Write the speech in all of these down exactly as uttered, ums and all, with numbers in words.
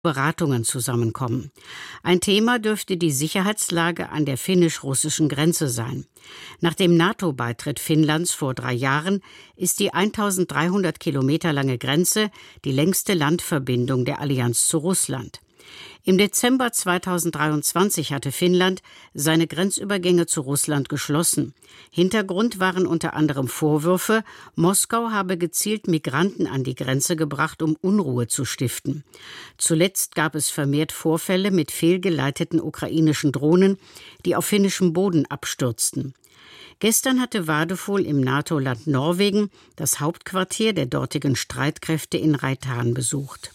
Beratungen zusammenkommen. Ein Thema dürfte die Sicherheitslage an der finnisch-russischen Grenze sein. Nach dem NATO-Beitritt Finnlands vor drei Jahren ist die eintausenddreihundert Kilometer lange Grenze die längste Landverbindung der Allianz zu Russland. Im Dezember zweitausenddreiundzwanzig hatte Finnland seine Grenzübergänge zu Russland geschlossen. Hintergrund waren unter anderem Vorwürfe, Moskau habe gezielt Migranten an die Grenze gebracht, um Unruhe zu stiften. Zuletzt gab es vermehrt Vorfälle mit fehlgeleiteten ukrainischen Drohnen, die auf finnischem Boden abstürzten. Gestern hatte Wadefuhl im NATO-Land Norwegen das Hauptquartier der dortigen Streitkräfte in Reitan besucht.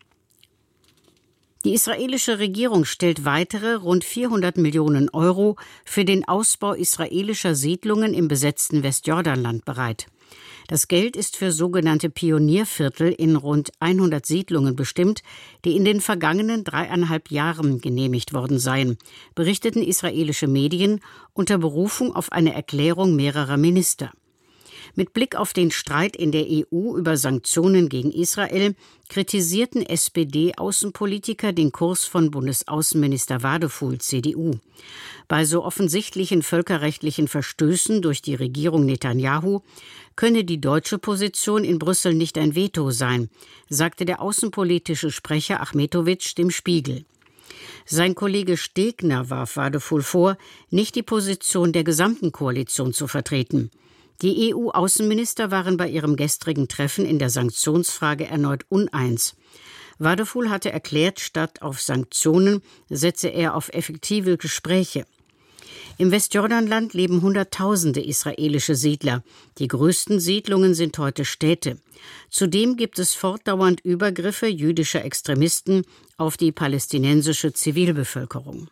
Die israelische Regierung stellt weitere rund vierhundert Millionen Euro für den Ausbau israelischer Siedlungen im besetzten Westjordanland bereit. Das Geld ist für sogenannte Pionierviertel in rund hundert Siedlungen bestimmt, die in den vergangenen dreieinhalb Jahren genehmigt worden seien, berichteten israelische Medien unter Berufung auf eine Erklärung mehrerer Minister. Mit Blick auf den Streit in der E U über Sanktionen gegen Israel kritisierten S P D-Außenpolitiker den Kurs von Bundesaußenminister Wadefuhl, C D U. Bei so offensichtlichen völkerrechtlichen Verstößen durch die Regierung Netanyahu könne die deutsche Position in Brüssel nicht ein Veto sein, sagte der außenpolitische Sprecher Achmetowitsch dem Spiegel. Sein Kollege Stegner warf Wadefuhl vor, nicht die Position der gesamten Koalition zu vertreten. Die E U-Außenminister waren bei ihrem gestrigen Treffen in der Sanktionsfrage erneut uneins. Wadefuhl hatte erklärt, statt auf Sanktionen setze er auf effektive Gespräche. Im Westjordanland leben Hunderttausende israelische Siedler. Die größten Siedlungen sind heute Städte. Zudem gibt es fortdauernd Übergriffe jüdischer Extremisten auf die palästinensische Zivilbevölkerung.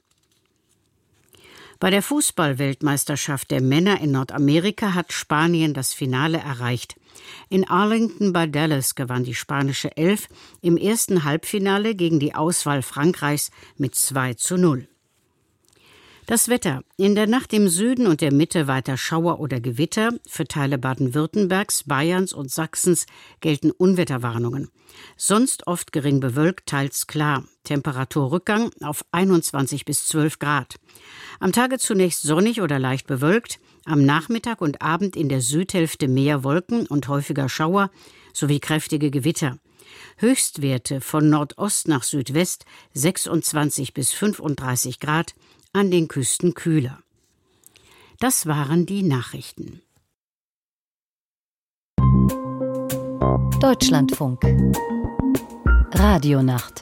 Bei der Fußball-Weltmeisterschaft der Männer in Nordamerika hat Spanien das Finale erreicht. In Arlington bei Dallas gewann die spanische Elf im ersten Halbfinale gegen die Auswahl Frankreichs mit zwei zu null. Das Wetter. In der Nacht im Süden und der Mitte weiter Schauer oder Gewitter. Für Teile Baden-Württembergs, Bayerns und Sachsens gelten Unwetterwarnungen. Sonst oft gering bewölkt, teils klar. Temperaturrückgang auf einundzwanzig bis zwölf Grad. Am Tage zunächst sonnig oder leicht bewölkt. Am Nachmittag und Abend in der Südhälfte mehr Wolken und häufiger Schauer sowie kräftige Gewitter. Höchstwerte von Nordost nach Südwest sechsundzwanzig bis fünfunddreißig Grad. An den Küsten kühler. Das waren die Nachrichten. Deutschlandfunk. Radionacht.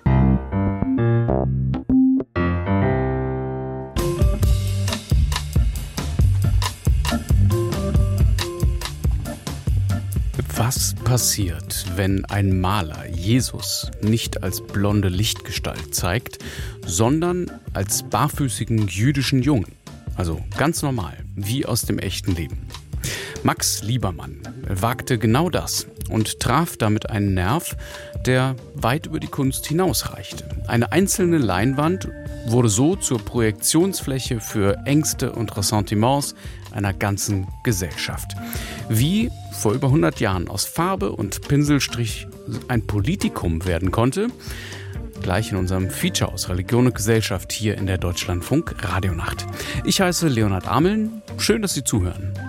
Was passiert, wenn ein Maler Jesus nicht als blonde Lichtgestalt zeigt, sondern als barfüßigen jüdischen Jungen? Also ganz normal, wie aus dem echten Leben. Max Liebermann wagte genau das und traf damit einen Nerv, der weit über die Kunst hinausreichte. Eine einzelne Leinwand wurde so zur Projektionsfläche für Ängste und Ressentiments einer ganzen Gesellschaft. Wie vor über hundert Jahren aus Farbe und Pinselstrich ein Politikum werden konnte, gleich in unserem Feature aus Religion und Gesellschaft hier in der Deutschlandfunk Radionacht. Ich heiße Leonhard Ameln. Schön, dass Sie zuhören.